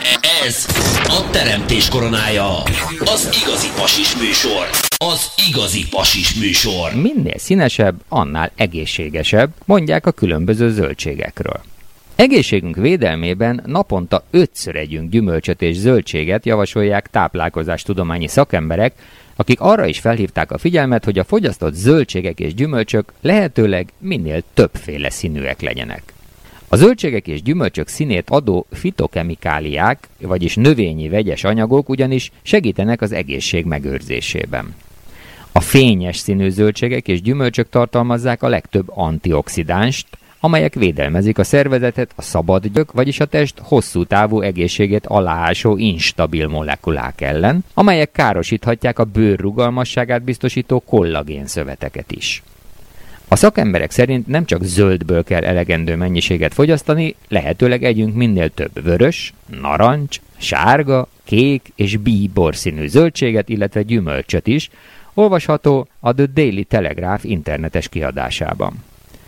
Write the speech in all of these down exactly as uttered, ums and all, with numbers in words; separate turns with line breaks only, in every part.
Ez a teremtés koronája. Az igazi pasis műsor. Az igazi pasis műsor.
Minél színesebb, annál egészségesebb, mondják a különböző zöldségekről. Egészségünk védelmében naponta ötször együnk gyümölcsöt és zöldséget, javasolják táplálkozástudományi szakemberek, akik arra is felhívták a figyelmet, hogy a fogyasztott zöldségek és gyümölcsök lehetőleg minél többféle színűek legyenek. A zöldségek és gyümölcsök színét adó fitokemikáliák, vagyis növényi vegyes anyagok ugyanis segítenek az egészség megőrzésében. A fényes színű zöldségek és gyümölcsök tartalmazzák a legtöbb antioxidánst, amelyek védelmezik a szervezetet a szabad gyök, vagyis a test hosszú távú egészségét aláásó instabil molekulák ellen, amelyek károsíthatják a bőr rugalmasságát biztosító kollagén szöveteket is. A szakemberek szerint nem csak zöldből kell elegendő mennyiséget fogyasztani, lehetőleg együnk minél több vörös, narancs, sárga, kék és bíbor színű zöldséget, illetve gyümölcsöt is, olvasható a The Daily Telegraph internetes kiadásában.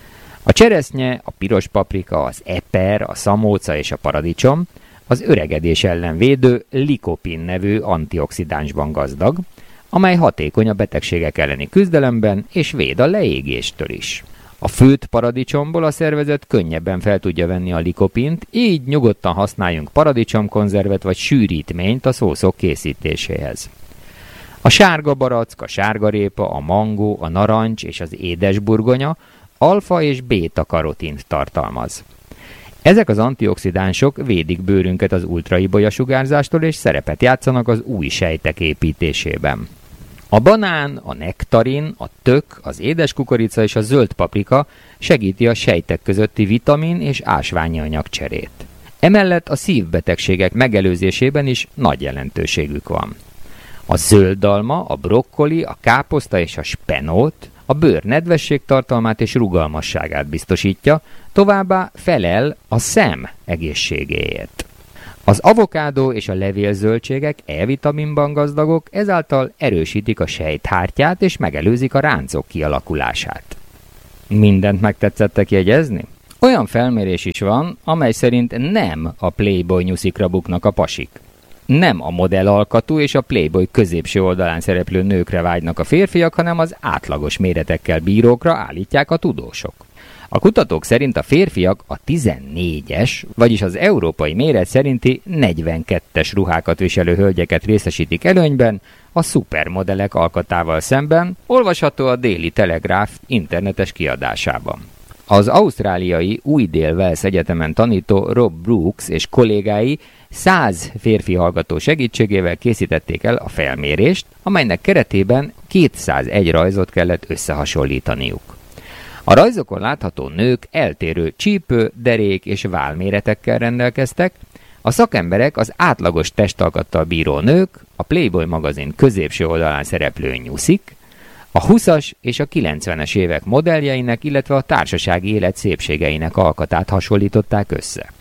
A cseresznye, a piros paprika, az eper, a szamóca és a paradicsom az öregedés ellen védő likopin nevű antioxidánsban gazdag, amely hatékony a betegségek elleni küzdelemben és véd a leégéstől is. A főtt paradicsomból a szervezet könnyebben fel tudja venni a likopint, így nyugodtan használjunk paradicsomkonzervet vagy sűrítményt a szószok készítéséhez. A sárga barack, a sárgarépa, a mangó, a narancs és az édesburgonya alfa és béta karotint tartalmaz. Ezek az antioxidánsok védik bőrünket az ultraibolya sugárzástól és szerepet játszanak az új sejtek építésében. A banán, a nektarin, a tök, az édeskukorica és a zöld paprika segíti a sejtek közötti vitamin és ásványi anyagcserét. Emellett a szívbetegségek megelőzésében is nagy jelentőségük van. A zöldalma, a brokkoli, a káposzta és a spenót a bőr nedvességtartalmát és rugalmasságát biztosítja, továbbá felel a szem egészségéért. Az avokádó és a levélzöldségek E-vitaminban gazdagok, ezáltal erősítik a sejthártyát és megelőzik a ráncok kialakulását. Mindent megtetszettek jegyezni? Olyan felmérés is van, amely szerint nem a Playboy nyuszikra buknak a pasik. Nem a modellalkatú és a Playboy középső oldalán szereplő nőkre vágynak a férfiak, hanem az átlagos méretekkel bírókra, állítják a tudósok. A kutatók szerint a férfiak a tizennégyes, vagyis az európai méret szerinti negyvenkettes ruhákat viselő hölgyeket részesítik előnyben, a szupermodellek alkatával szemben, olvasható a Daily Telegraph internetes kiadásában. Az ausztráliai Új-Dél-Wales Egyetemen tanító Rob Brooks és kollégái száz férfi hallgató segítségével készítették el a felmérést, amelynek keretében kétszázegy rajzot kellett összehasonlítaniuk. A rajzokon látható nők eltérő csípő, derék és válméretekkel rendelkeztek, a szakemberek az átlagos testalkattal bíró nők, a Playboy magazin középső oldalán szereplő nyuszik, a huszas és a kilencvenes évek modelljeinek, illetve a társasági élet szépségeinek alkatát hasonlították össze.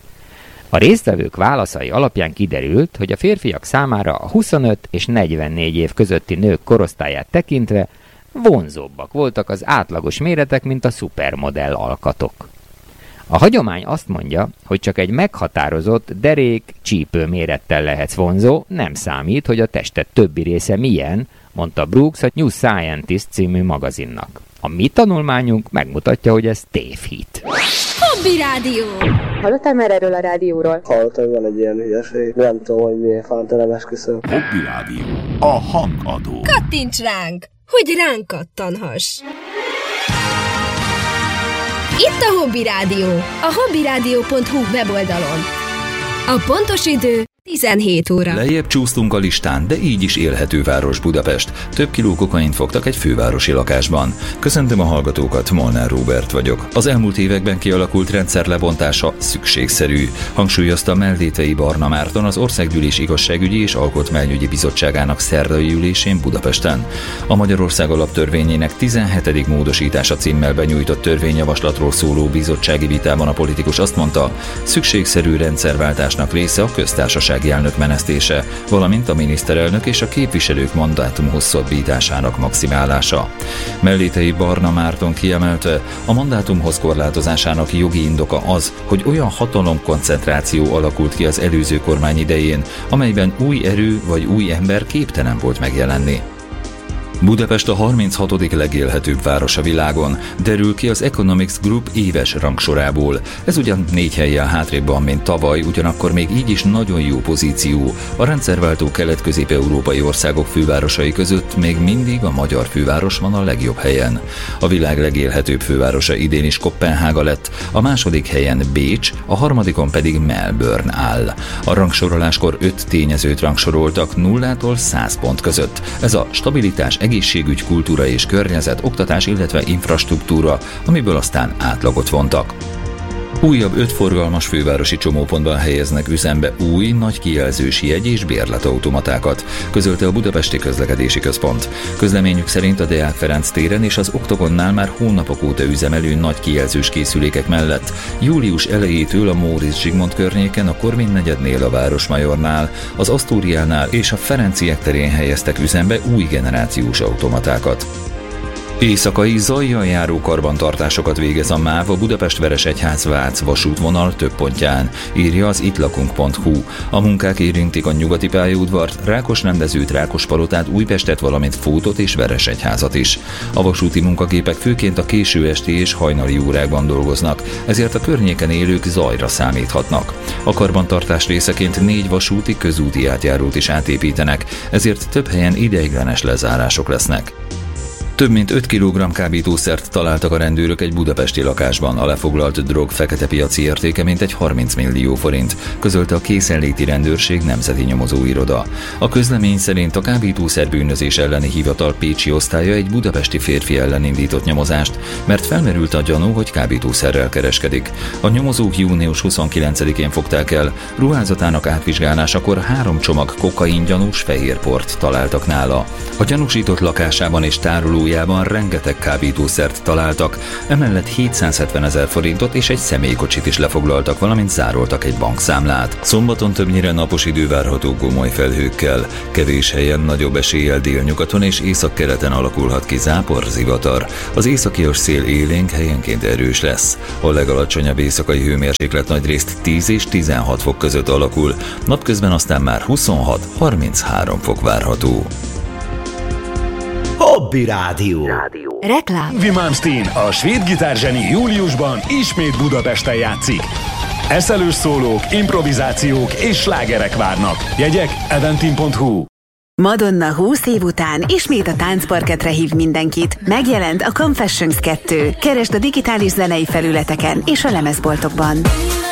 A résztvevők válaszai alapján kiderült, hogy a férfiak számára a huszonöt és negyvennégy év közötti nők korosztályát tekintve vonzóbbak voltak az átlagos méretek, mint a szupermodell alkatok. A hagyomány azt mondja, hogy csak egy meghatározott derék csípő mérettel lehetsz vonzó, nem számít, hogy a tested többi része milyen, mondta Brooks a New Scientist című magazinnak. A mi tanulmányunk megmutatja, hogy ez tévhit.
Hobby Rádió!
Hallottál már erről a rádióról?
Hallottam, van egy ilyen hülyeség. Nem tudom, hogy miért fánt, nem esküszöm.
Hobby Rádió. A hangadó.
Kattints ránk, hogy ránk kattanhass! Itt a Hobby Rádió, a hobbyrádió pont hu weboldalon. A pontos idő tizenhét óra.
Lejjebb csúsztunk a listán, de így is élhető város Budapest. Több kiló kokaint fogtak egy fővárosi lakásban. Köszöntöm a hallgatókat, Molnár Róbert vagyok. Az elmúlt években kialakult rendszer lebontása szükségszerű, hangsúlyozta Mellétvei Barna Márton az Országgyűlés Igazságügyi és Alkotmányügyi Bizottságának szerdai ülésén Budapesten. A Magyarország Alaptörvényének tizenhetedik módosítása címmel benyújtott törvényjavaslatról szóló bizottsági vitában a politikus azt mondta, szükségszerű rendszerváltásnak része a köztársaság köztársasági elnök menesztése, valamint a miniszterelnök és a képviselők mandátum hosszabbításának maximálása. Mellétei Barna Márton kiemelte, a mandátumhoz korlátozásának jogi indoka az, hogy olyan hatalomkoncentráció alakult ki az előző kormány idején, amelyben új erő vagy új ember képtelen volt megjelenni. Budapest a harminchatodik legélhetőbb város a világon, derül ki az Economics Group éves rangsorából. Ez ugyan négy hellyel hátrébb van, mint tavaly, ugyanakkor még így is nagyon jó pozíció. A rendszerváltó kelet-közép-európai országok fővárosai között még mindig a magyar főváros van a legjobb helyen. A világ legélhetőbb fővárosa idén is Koppenhága lett, a második helyen Bécs, a harmadikon pedig Melbourne áll. A rangsoroláskor öt tényezőt rangsoroltak nullától száz pont között. Ez a stabilitás, egészségügy, kultúra és környezet, oktatás, illetve infrastruktúra, amiből aztán átlagot vontak. Újabb öt forgalmas fővárosi csomópontban helyeznek üzembe új, nagy kijelzős jegy- és bérletautomatákat, közölte a Budapesti Közlekedési Központ. Közleményük szerint a Deák Ferenc téren és az Oktogonnál már hónapok óta üzemelő nagy kijelzős készülékek mellett július elejétől a Móricz Zsigmond környéken, a Korvin negyednél, a Városmajornál, az Asztóriánál és a Ferenciek terén helyeztek üzembe új generációs automatákat. Éjszakai zajjal járó karbantartásokat végez a MÁV a Budapest-Veresegyház-Vác vasútvonal több pontján, írja az itlakunk pont hu. A munkák érintik a nyugati pályaudvart, Rákosrendezőt, Rákospalotát, Újpestet, valamint Fótot és Veresegyházat is. A vasúti munkagépek főként a késő esti és hajnali órákban dolgoznak, ezért a környéken élők zajra számíthatnak. A karbantartás részeként négy vasúti közúti átjárót is átépítenek, ezért több helyen ideiglenes lezárások lesznek. Több mint öt kilogramm kábítószert találtak a rendőrök egy budapesti lakásban. A lefoglalt drog fekete piaci értéke mintegy harminc millió forint, közölte a Készenléti Rendőrség Nemzeti Nyomozóiroda. A közlemény szerint a kábítószerbűnözés elleni hivatal pécsi osztálya egy budapesti férfi ellen indított nyomozást, mert felmerült a gyanú, hogy kábítószerrel kereskedik. A nyomozók június huszonkilencedikén fogták el, ruházatának átvizsgálásakor három csomag kokain gyanús fehérport találtak nála. A gyanúsított lakásában és tároló rengeteg kábítószert találtak, emellett hétszázhetvenezer forintot és egy személykocsit is lefoglaltak, valamint zároltak egy bankszámlát. Szombaton többnyire napos idő várható komoly felhőkkel, kevés helyen nagyobb eséllyel délnyugaton és északkeleten alakulhat ki zápor, zivatar. Az északias szél élénk, helyenként erős lesz. A legalacsonyabb éjszakai hőmérséklet nagyrészt tíz és tizenhat fok között alakul, napközben aztán már huszonhat-harminchárom fok várható.
Hobby Rádió.
Reklám.
Louis Malmsteen, a svéd gitárzseni júliusban ismét Budapesten játszik. Eszelős szólók, improvizációk és slágerek várnak. Jegyek eventim pont hu.
Madonna húsz év után ismét a táncparketre hív mindenkit. Megjelent a Confessions kettő. Keresd a digitális zenei felületeken és a lemezboltokban.